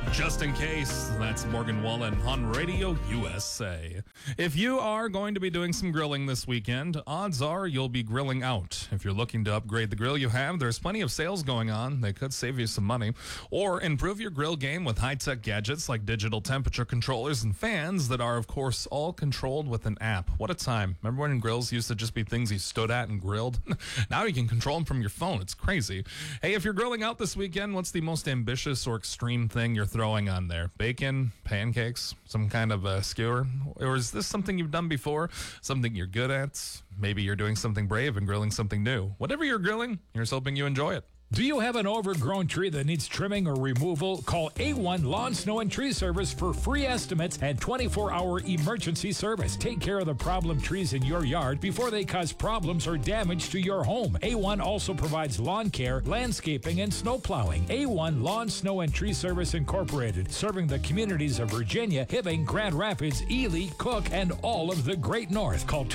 Just in case, that's Morgan Wallen on Radio USA. If you are going to be doing some grilling this weekend, odds are you'll be grilling out. If you're looking to upgrade the grill you have, there's plenty of sales going on. They could save you some money. Or improve your grill game with high-tech gadgets like digital temperature controllers and fans that are, of course, all controlled with an app. What a time. Remember when grills used to just be things you stood at and grilled? Now you can control them from your phone. It's crazy. Hey, if you're grilling out this weekend, what's the most ambitious or extreme thing you're throwing on there? Bacon, pancakes, some kind of a skewer? Or is this something you've done before? Something you're good at? Maybe you're doing something brave and grilling something new. Whatever you're grilling, here's hoping you enjoy it. Do you have an overgrown tree that needs trimming or removal? Call A1 Lawn, Snow, and Tree Service for free estimates and 24-hour emergency service. Take care of the problem trees in your yard before they cause problems or damage to your home. A1 also provides lawn care, landscaping, and snow plowing. A1 Lawn, Snow, and Tree Service Incorporated, serving the communities of Virginia, Hibbing, Grand Rapids, Ely, Cook, and all of the Great North. Call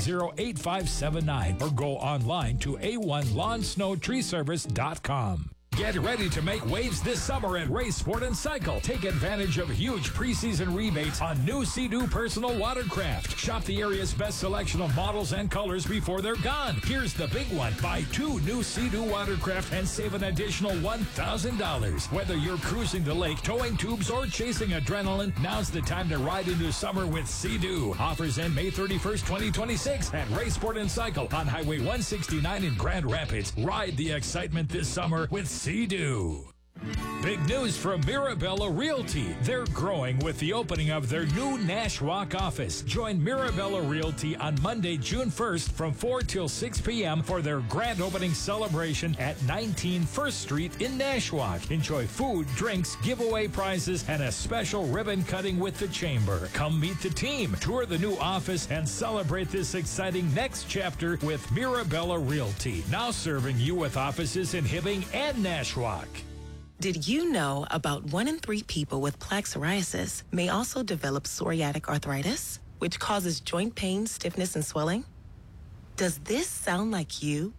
290-8579 or go online to A1LawnSnowTreeService.com. Get ready to make waves this summer at Ray Sport and Cycle. Take advantage of huge preseason rebates on new Sea-Doo personal watercraft. Shop the area's best selection of models and colors before they're gone. Here's the big one. Buy 2 new Sea-Doo watercraft and save an additional $1,000. Whether you're cruising the lake, towing tubes, or chasing adrenaline, now's the time to ride into summer with Sea-Doo. Offers end May 31st, 2026 at Ray Sport and Cycle on Highway 169 in Grand Rapids. Ride the excitement this summer with Sea-Doo. Big news from Mirabella Realty. They're growing with the opening of their new Nashwauk office. Join Mirabella Realty on Monday, June 1st from 4 till 6 p.m. for their grand opening celebration at 19 First Street in Nashwauk. Enjoy food, drinks, giveaway prizes, and a special ribbon cutting with the chamber. Come meet the team, tour the new office, and celebrate this exciting next chapter with Mirabella Realty. Now serving you with offices in Hibbing and Nashwauk. Did you know about 1 in 3 people with plaque psoriasis may also develop psoriatic arthritis, which causes joint pain, stiffness, and swelling? Does this sound like you?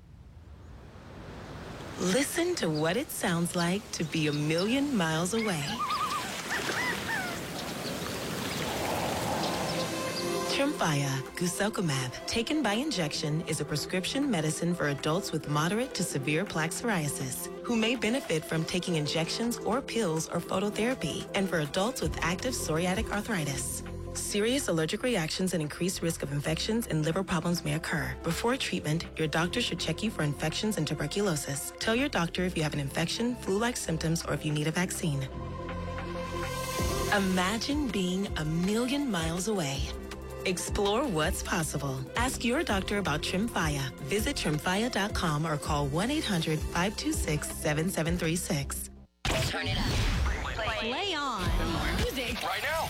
Listen to what it sounds like to be a million miles away. Tremfya guselkumab, taken by injection, is a prescription medicine for adults with moderate to severe plaque psoriasis who may benefit from taking injections or pills or phototherapy, and for adults with active psoriatic arthritis. Serious allergic reactions and increased risk of infections and liver problems may occur. Before treatment, your doctor should check you for infections and tuberculosis. Tell your doctor if you have an infection, flu-like symptoms, or if you need a vaccine. Imagine being a million miles away. Explore what's possible. Ask your doctor about Tremfya. Visit Tremfya.com or call 1-800-526-7736. Turn it up. Play on. More music. Right now.